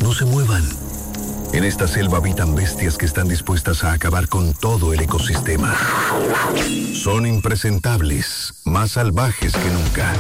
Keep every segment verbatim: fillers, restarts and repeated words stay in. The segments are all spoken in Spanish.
no se muevan. En esta selva habitan bestias que están dispuestas a acabar con todo el ecosistema. Son impresentables, más salvajes que nunca.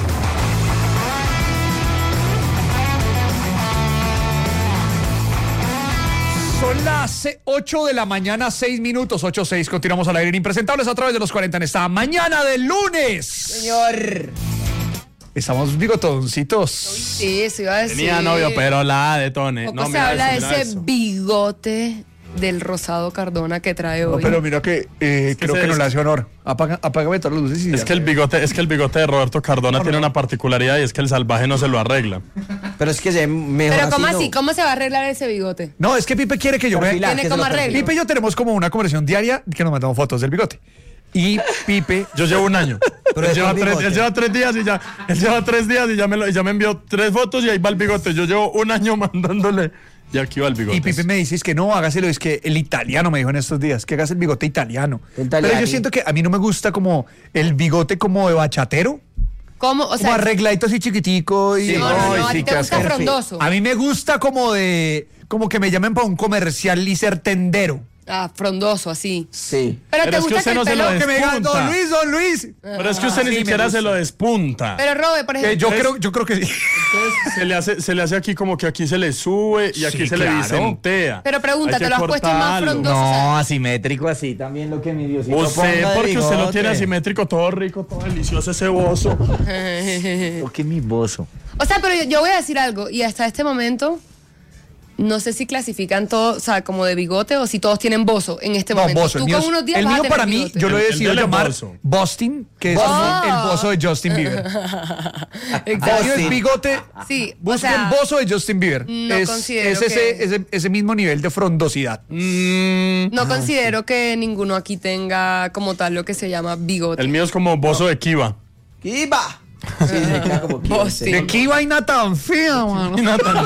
Son las ocho de la mañana, seis minutos, ocho seis. Continuamos al aire en Impresentables a través de los cuarenta en esta mañana de lunes. Señor. Estamos bigotoncitos. Sí, eso iba a decir. Tenía novio, pero la de Tone. Poco No, se mira habla eso, de mira ese eso. bigote del Rosado Cardona que trae No, hoy. pero mira que eh, que creo se que no des- le hace honor. Apaga, apágame todas las luces y Es ya. que el bigote, es que el bigote de Roberto Cardona tiene una particularidad y es que el salvaje no se lo arregla. Pero es que se ve mejor Pero ¿cómo así, así? ¿no? ¿Cómo se va a arreglar ese bigote? No, es que Pipe quiere que yo vea. Perfilar, Tiene que se como lo perfila. arreglo. Pipe y yo tenemos como una conversación diaria que nos mandamos fotos del bigote. Y Pipe, Yo llevo un año. Pero él, es lleva con tres, bigote. él lleva tres días y ya, él lleva tres días y ya me, lo, y ya me envió tres fotos y ahí va el bigote. Yo llevo un año mandándole y aquí va el bigote. y Pipe me dice es que no, hágaselo, es que el italiano me dijo en estos días, que hagas el bigote italiano. El Pero yo italiani. siento que a mí no me gusta como el bigote como de bachatero, ¿Cómo? O como sea, arregladito así chiquitico y... no, no, no, a sí, ti te gusta casca- frondoso. A mí me gusta como de, como que me llamen para un comercial y ser tendero. Ah, frondoso, así. Sí. Pero, Pero te es que gusta usted que no el se pelo... lo Que me digan, Despunta. don Luis, don Luis. Pero es que usted Sí, ni me siquiera gusta. se lo despunta. Pero Robe, por Que ejemplo... yo creo, yo creo que sí. Entonces, se le hace, se le hace aquí como que aquí se le sube y aquí Sí, se claro. le dicentea. Pero pregunta, Hay que ¿te lo has puesto más cortarlo. frondoso? o sea, No, asimétrico así también lo que mi Diosito Usted, ponga de porque usted lo bigote. tiene asimétrico, todo rico, todo delicioso, ese bozo. Lo que mi bozo. O sea, pero yo, yo voy a decir algo, y hasta este momento, no sé si clasifican todo, o sea, como de bigote o si todos tienen bozo en este No, momento. bozo. El Tú mío, con es- unos días el vas a mío tener para mí, bigote. yo lo he El- el decidido de él es llamar bozo. Boston, que es Ah. el bozo de Justin Bieber. El mío es Boston. bigote. Sí, o Busquen sea, bozo de Justin Bieber. no es considero es ese, que- ese, ese mismo nivel de frondosidad. Mm, no considero que ninguno aquí tenga como tal lo que se llama bigote. el mío es como bozo de Kiva. ¡Kiba! Sí, se queda como Kiba. Boston. sí. ¿De qué vaina tan fea, mano? Vaina tan,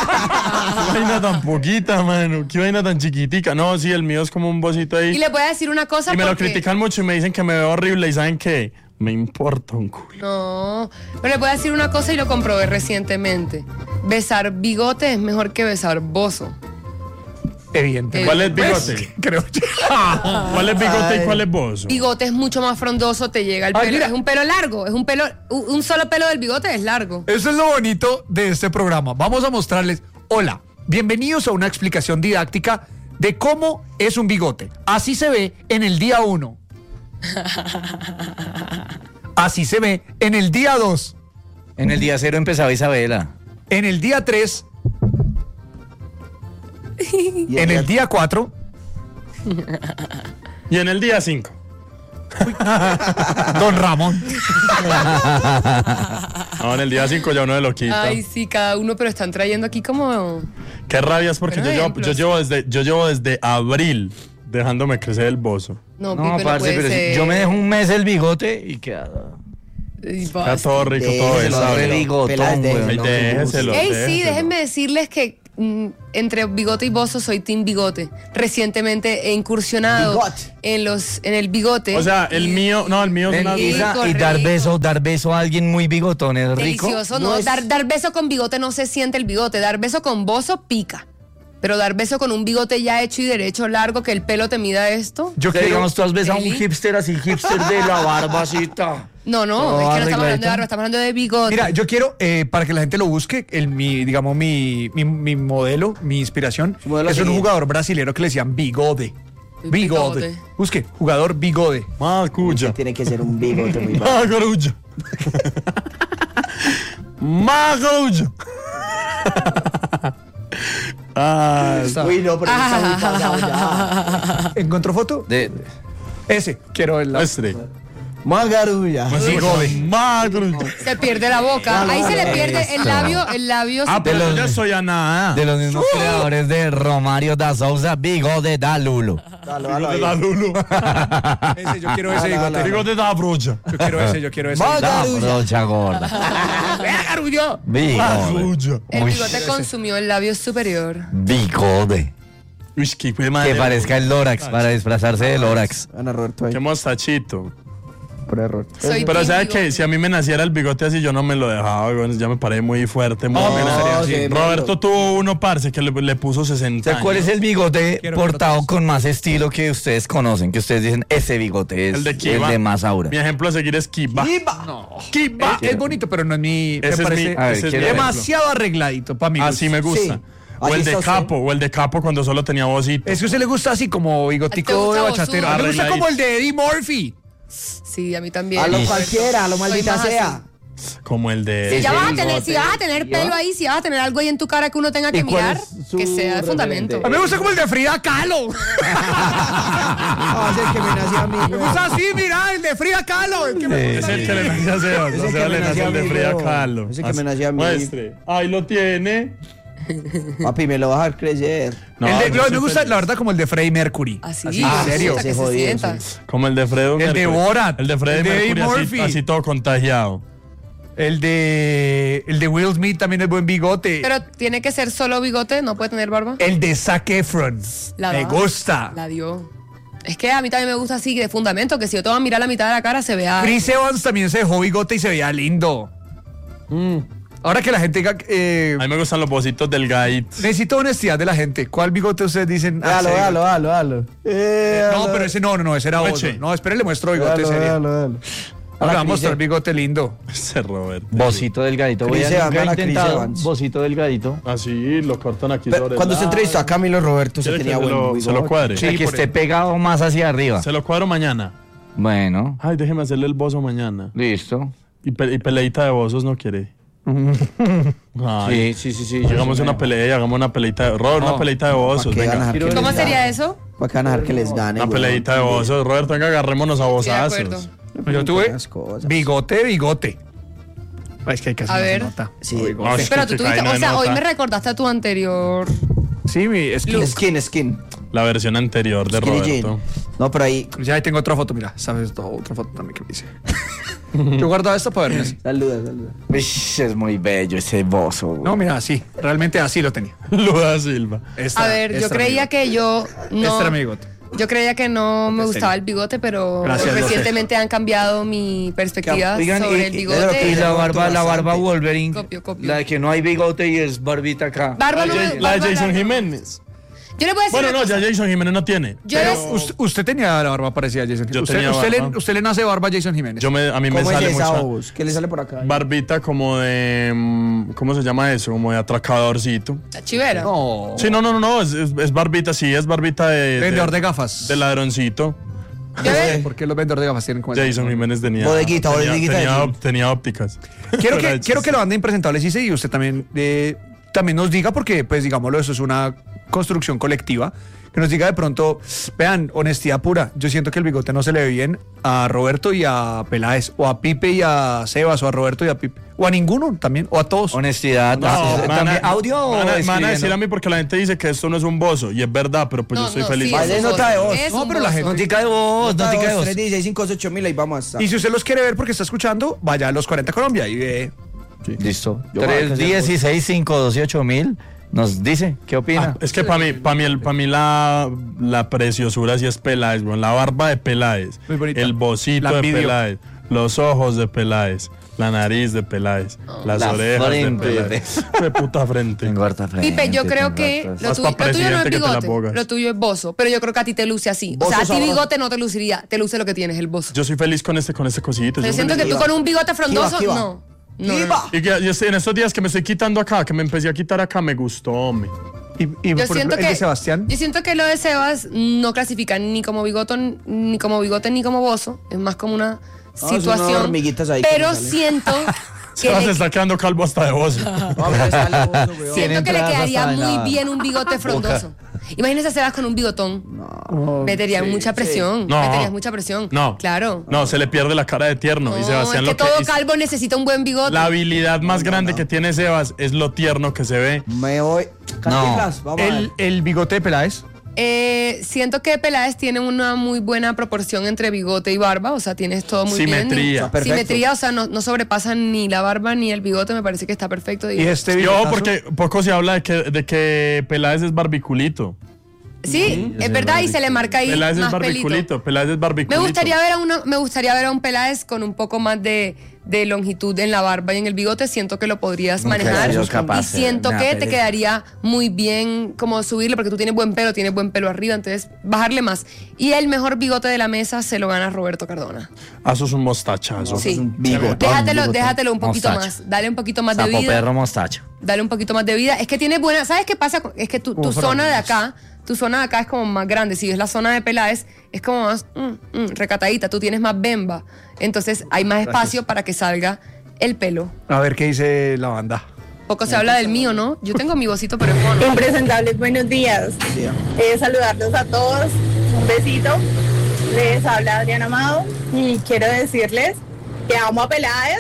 qué vaina tan poquita, mano. Qué vaina tan chiquitica. No, sí, el mío es como un bocito ahí. Y le voy a decir una cosa Y me lo porque... critican mucho y me dicen que me veo horrible y ¿saben qué? Me importa un culo. No, pero le voy a decir una cosa y lo comprobé recientemente. Besar bigote es mejor que besar bozo. Evidentemente. ¿Cuál es Pues, bigote? creo ¿Cuál es bigote y cuál es bozo? Bigote es mucho más frondoso, te llega el Ay, pelo. mira. Es un pelo largo, es un pelo, un un solo pelo del bigote es largo. Eso es lo bonito de este programa. Vamos a mostrarles. Hola, bienvenidos a una explicación didáctica de cómo es un bigote. Así se ve en el día uno. Así se ve en el día dos. En el día cero empezaba Isabela. En el día tres. Y En el día cuatro. Y en el día cinco. Don Ramón. No, en el día cinco ya uno de lo quita. Ay, sí, cada uno, pero están trayendo aquí como... Qué rabia es porque Pero yo llevo, ejemplos. yo, llevo desde, yo llevo desde abril dejándome crecer el bozo. No, No, Pipe, no parce, puede pero si ser. yo me dejo un mes el bigote y queda... Ay, Está basta. todo rico, todo Déjeselo, besado. re bigotón, Pelas de- weón. Ay, no, déjeselo, Ey, sí, déjeselo. déjenme decirles que mm, entre bigote y bozo soy team bigote. Recientemente he incursionado Bigote. en los en el bigote. O sea, el Y- mío, no, el mío es Ven, una... y- Isa, y rico, dar rico. beso, dar beso a alguien muy bigotón es rico. Delicioso, no, No es- dar, dar beso con bigote no se siente el bigote, dar beso con bozo pica. Pero dar beso con un bigote ya hecho y derecho, largo, que el pelo te mida esto. Yo Que quiero. digamos, tú has besado a un Eli. hipster así, hipster de la barbacita. No, no, Todo es que no estamos hablando de arregladito. barba, estamos hablando de bigote. Mira, yo quiero, eh, para que la gente lo busque, el, mi, digamos, mi, mi, mi modelo, mi inspiración, Su modelo a es un seguir. jugador brasilero que le decían Bigode. Bigode. Bigode. Busque, jugador Bigode. Macuya. Tiene que ser un bigote muy bajo. Macuya. Macuya. Ah, Uy, no, pero está muy pasado ya. ¿Encontró foto? De, Ese, quiero el este. Magarulla. Bigode. Macuya. Se pierde la boca. Ahí se le pierde el labio, el labio. Ah, se- pero De yo los- ya soy a nada. de los mismos creadores de Romario da Souza, Bigode da Lulo. Dale, dale, Bigote da ahí. Lulu. Ese, yo quiero ese Dale, bigote. dale. Bigote da brocha. Yo quiero ese, yo quiero ese. Da brocha gorda. Bigode. Macuya. El Uy, bigote consumió el labio superior. Bigode. Uy, qué hijo de madre. Que parezca el Lorax, para disfrazarse del Lorax. Ana Roberto ahí. Qué mostachito. por error. Soy Pero team ¿sabe bigote. qué? Si a mí me naciera el bigote así, yo no me lo dejaba, güey. Ya me paré muy fuerte. Muy No, bien. no, sí, Roberto tuvo uno, parce, que le, le puso sesenta ¿Sabes cuál es años. el bigote Quiero portado fotos. con más estilo que ustedes conocen? Que ustedes dicen, ese bigote es El de Kiba. el de más aura. Mi ejemplo a seguir es Kiba. No. Kiba. Es, es bonito, pero no es mi. Ese me es parece mi- A ver, ese es mi quiero- ejemplo. demasiado arregladito para mí. Así me gusta. Sí. O Así el de está usted. capo, o el de capo cuando solo tenía vocito. Es que a usted le gusta así como ¿A ti bigotico te de gusta bachatero. A mí me gusta Arregladito. como el de Eddie Murphy. Sí, a mí también. A lo Roberto. cualquiera, a lo Soy maldita más sea. así. Como el de... Si Ese ya vas a tener, bigote si vas a tener de Kiba. pelo ahí, si vas a tener algo ahí en tu cara que uno tenga que ¿Y cuál mirar, es su que sea de referente? fundamento. A mí me gusta como el de Frida Kahlo. Ah, ese es el que me nació a mí. Me güey. gusta así, mira, el de Frida Kahlo. El que me Es el que le nació a Sebas. Ese O que sea, me le nació nació a el de mí, Frida weón. Kahlo. Ese que Así. me nació a mí. Muestre. Ahí lo tiene. Papi, me lo vas a dejar crecer. No, el de- yo no, soy me gusta, feliz. la verdad, como el de Freddie Mercury. Así, Así, Ah, en serio. hasta que ese se jodido, sienta. sí. Como el de Fredo El de Borat. El de Freddie El de Mercury, Eddie así, Murphy. así todo contagiado. El de el de Will Smith también es buen bigote. Pero tiene que ser solo bigote, no puede tener barba. el de Zac Efron. La me da. gusta. La dio. Es que a mí también me gusta así de fundamento, que si yo te voy a mirar la mitad de la cara se vea. Chris Evans también se dejó bigote y se veía lindo. Mm. Ahora que la gente diga, eh, A mí me gustan los bocitos delgaditos. necesito honestidad de la gente. ¿Cuál bigote ustedes dicen? Ah, Dalo, ese dalo, bigote. dalo, dalo. Eh, No, dalo. pero ese no, no, no, ese era otro. Oye. No, espere, le muestro bigote Dalo, serio. dalo, dalo. Ahora la vamos a mostrar Chris- bigote lindo. Ese Roberto. Bocito delgadito. Voy Chris a Evans, nunca he van a Chris intentado Evans. bocito delgadito. Así lo cortan aquí Pero sobre cuando el se lado. entrevistó a Camilo Roberto, se ¿Quiere tenía que buen se lo, bigote. se lo cuadre? O sea, Sí, que por esté eso. pegado más hacia arriba. Se lo cuadro mañana. Bueno, Ay, déjeme hacerle el bozo mañana. listo. Y, pe- y peleita de bozos no quiere. Ay, Sí, sí, sí, sí. Llegamos a una pelea y hagamos una peleita de... Robert, una peleita de bozos, ¿Para qué van a venga. dejar que ¿Cómo les sería gane? eso? ¿Para qué van a dejar que les gane? Una güey? peleita de bozos. Roberto, venga, agarrémonos a Estoy de acuerdo. bozazos. Yo tuve Esas cosas. bigote, bigote. Ay, es que casi A no ver. se nota. Sí. Bigote. No, Pero es tú que tuviste, ahí no o se sea, hoy nota. me recordaste a tu anterior. Sí, mi, es que Skin, skin. La versión anterior de Skinny Roberto. jean. No, pero ahí. ya ahí tengo otra foto, mira, sabes, to- otra foto también que me hice. Yo guardaba esto para verme así. Saluda, saluda. Ish, es muy bello ese bozo. güey. No, mira, así, realmente así lo tenía. Luda Silva. Esta- A ver, yo esta era creía mi que yo bigote. no. Este era mi bigote. Yo creía que no me En gustaba serio. el bigote, pero Gracias, lo sé. recientemente han cambiado mi perspectiva Oigan, sobre y- el y- bigote. Y la barba, la barba Bastante. Wolverine. Copio, copio. La de que no hay bigote y es barbita acá. Barba no me- La de barba Jason larga. Jiménez. Yo le voy a decir Bueno, una no, cosa. ya Jason Jiménez no tiene. Yo Pero les- Usted, usted tenía la barba parecida a Jason Yo usted, tenía usted, le, barba. usted le nace barba a Jason Jiménez. yo me, a mí me ¿Cómo es sale esa mucha voz? ¿Qué le sale por acá? barbita como de... mm, ¿Cómo se llama eso? Como de atracadorcito. La chivera. No. Sí, no, no, no, no, es, es- es barbita, sí, es barbita de... Vendedor de gafas. De ladroncito. Yo le- ¿Por qué los vendedores de gafas tienen como ese? Jason Jiménez tenía... Bodeguita, tenía, bodeguita de tenía, jean. tenía ópticas. Quiero Fuera que, de quiero que chiste. la banda Impresentables hice y usted también, eh, también nos diga, porque pues digámoslo, eso es una construcción colectiva, que nos diga de pronto, vean, honestidad pura, yo siento que el bigote no se le ve bien a Roberto y a Peláez, o a Pipe y a Sebas, o a Roberto y a Pipe, o a ninguno también, o a todos. Honestidad. No, ah, me van a- ¿también audio me van a- o me van a escribiendo? decir a mí porque la gente dice que esto no es un bozo y es verdad, pero pues No, yo estoy no, feliz. sí, con es Vaya un nota de bozo. voz. Es No, un pero la bozo. gente- Notica de voz, notica de voz. tres dieciséis cinco ocho mil, ahí vamos a estar. Y si usted los quiere ver porque está escuchando, vaya a los cuarenta Colombia y ve. Listo. Yo voy a tres, hacer dieciséis, cinco, doce, mil. Nos dice, ¿qué opina? Ah, es que para mí, para mí, el- pa' mí la, la preciosura sí es Peláez, bueno, la barba de Peláez, Muy bonita. el bocito La de envidio. Peláez, los ojos de Peláez, la nariz de Peláez, las La orejas frente de Peláez. Qué puta frente. Tengo harta frente. Pipe, yo creo tengo que hartas- lo, Vas tuyo- pa' lo tuyo no es presidente que te la bigote, bogas. lo tuyo es bozo, pero yo creo que a ti te luce así. O Bozo sea, a ti sabroso. bigote no te luciría, te luce lo que tienes, el bozo. Yo soy feliz con este, con este cosito. Yo yo siento feliz. que tú con un bigote frondoso, Kiba, Kiba. no. No, no, ¡Kiba! no. Y que- y este- en estos días que me estoy quitando acá, que me empecé a quitar acá, me gustó, hombre. Y, y Yo por ejemplo, siento el que de Sebastián. Yo siento que lo de Sebas no clasifica ni como bigote ni como bigote ni como bozo, es más como una son unas situación. hormiguitas ahí que pero me salen. siento Se que va, le, se está quedando calvo hasta de voz. No, pero sale bozo, weón. siento que le entradas quedaría hasta en muy la bien un bigote frondoso. Imagínese a Sebas con un bigotón. Metería mucha presión. No. Meterías mucha presión. No. Claro. No, se le pierde la cara de tierno. No, y Sebastián es que lo que todo hizo- calvo necesita un buen bigote. La habilidad más grande que tiene Sebas es lo tierno que se ve. Me voy. Cantinflas, vamos a El, ver. el bigote de Peláez. Eh, siento que Peláez tiene una muy buena proporción entre bigote y barba, o sea, tienes todo muy Simetría. bien. Está perfecto. Simetría, o sea, no, no sobrepasan ni la barba ni el bigote, me parece que está perfecto. Y este Yo, bigotazo- porque poco se habla de que, de que Peláez es barbiculito. Sí, es verdad, y se le marca ahí Peláez es más pelito. barbiculito, Peláez es barbiculito. Me gustaría ver a uno, me gustaría ver a un Peláez con un poco más de, de longitud en la barba y en el bigote. Siento que lo podrías Nunca manejar. he sido capaz, Y siento me da que te pereza. quedaría muy bien como subirle, porque tú tienes buen pelo, tienes buen pelo arriba, entonces bajarle más. Y el mejor bigote de la mesa se lo gana Roberto Cardona. Ah, eso es un mostachazo. Sí. un bigotón, Déjatelo, bigotón. déjatelo un poquito Mostacho. más. Dale un poquito más de Sapo vida. perro mostacho. Dale un poquito más de vida. Es que tiene buena. ¿Sabes qué pasa? Es que tu, tu zona de acá, tu zona de acá es como más grande. Si ves la zona de Peláez, es como más mm, mm, recatadita. Tú tienes más bemba. Entonces hay más espacio para que salga el pelo. A ver qué dice la banda. Poco se habla del mío, ¿no? Yo tengo mi vocito, pero es mono. Impresentables, buenos días. Eh, saludarlos a todos, un besito. Les habla Adriana Amado y quiero decirles que amo a Peláez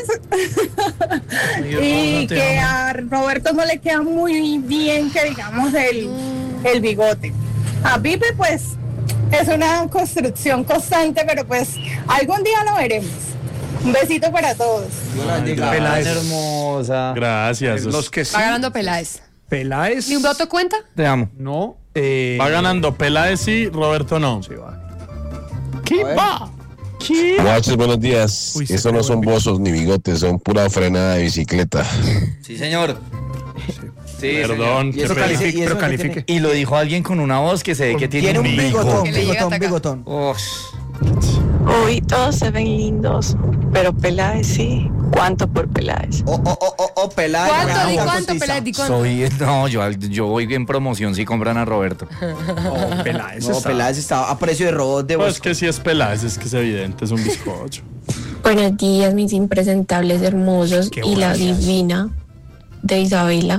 y que a Roberto no le queda muy bien que digamos el, el bigote. A Pipe pues es una construcción constante, pero pues algún día lo veremos. Un besito para todos. Peláez. Hermosa. Gracias. Los que sí. Va ganando Peláez. Peláez. ¿Ni un voto cuenta? Te amo. No. Eh, Va ganando Peláez sí, Roberto no. sí, va. ¿Qué va? ¿Qué? Muchachos, buenos días. Uy, se Eso no pegó son el bozos ni bigotes, son pura frenada de bicicleta. Sí, señor. Sí, Perdón, ¿Y qué eso pena. califica? Califique, ¿Y eso pero qué califique. Y lo dijo alguien con una voz que se ve que tiene, Tiene un bigotón, Que le llega bigotón, hasta acá. bigotón. Ush. Uy, todos se ven lindos, pero Peláez sí. ¿Cuánto por Peláez? O, o, o, o, o Peláez. ¿Cuánto? Peláez, ¿Di está cuánto, cotizado. Peláez? ¿Di cuánto? Soy, no, yo, yo voy en promoción si compran a Roberto. No, Peláez. No, está- Peláez está a precio de robot de Pues Bosco. que si es Peláez, es que es evidente, es un bizcocho. Buenos días, mis impresentables hermosos Qué y la buenas. divina de Isabela.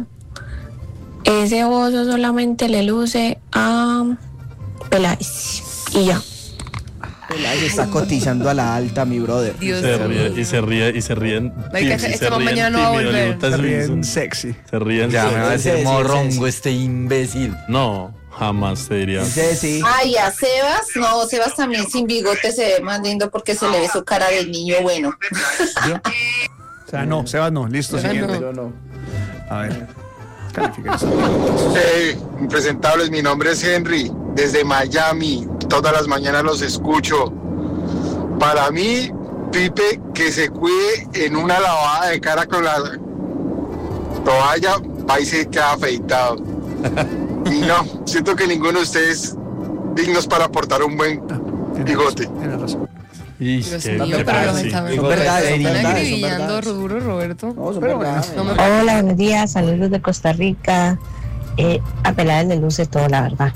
Ese oso solamente le luce a Peláez. Y ya. Peláez está cotizando a la alta, mi brother. Dios Se mío. ríe, y se ríe, y se ríen. Marica, y este se man ríen mañana no va a tímido, volver. Libuta, Está es bien un- sexy. Se ríen. Ya sí. me va a ese decir sí, morrongo ese sí. este imbécil. No, jamás te diría. Ese sí. Ay, a Sebas, no, Sebas también sin bigote se ve más lindo porque se le ve su cara de niño bueno. O sea, no, Sebas no. Listo, Sebas siguiente. Pero no. A ver. Califique eso. Hey, impresentables, mi nombre es Henry, desde Miami, todas las mañanas los escucho. Para mí, Pipe, que se cuide en una lavada de cara con la toalla, va y se queda afeitado. Y no, siento que ninguno de ustedes dignos para aportar un buen bigote. Tienes razón. Y Dios qué- mío, qué pero los fácil. está Son verdades, son están verdades, son acribillando verdades. duro, Roberto. No, son Pero verdades. No me- Hola, buenos días, saludos de Costa Rica. Eh, a Peláez le luce todo, la verdad.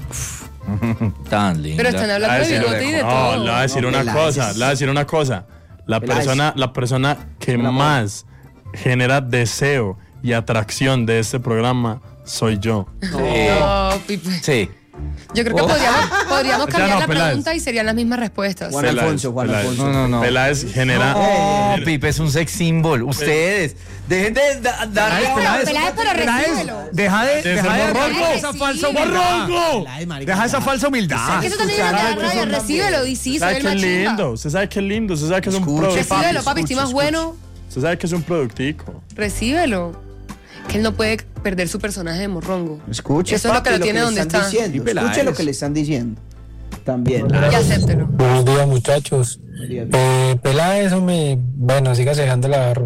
Tan lindo. Pero están Le voy a hablando de decir- bigote y de no, todo. le voy a decir No, una Peláez cosa, es- le voy a decir una cosa. La Peláez. persona, la persona que más genera deseo y atracción de este programa soy yo. No, Pipe. Sí. Yo creo que podríamos, podríamos Ya cambiar no, la Peláez. pregunta y serían las mismas respuestas. Juan Alfonso, Juan Peláez. Alfonso. No, no, no. Peláez genera. No, Pipe es un sex symbol. Ustedes, dejen de da- darle a- Peláez, Peláez, pero recíbelo. Deja de, De deja ser de morrongo. esa falsa Sí. humildad. ¡Morrongo! Deja esa falsa humildad. Es que eso también es una Escuchar rabia, algo, recíbelo, y sí, soy ¿Sabe el qué es más chimba. lindo? Usted sabe que es lindo. Usted sabe que es un Escuche, productico. Recíbelo, papi, estoy escucha, más bueno. Usted sabe que es un productico. Recíbelo. Que él no puede perder su personaje de morrongo. Escuche, Eso es lo que papi, lo tiene le donde están está. diciendo. Y Peláez. Escuche lo que le están diciendo. También. Y acéptelo. Buenos días, muchachos. Eh, Peláez, hombre, bueno, sigas dejando la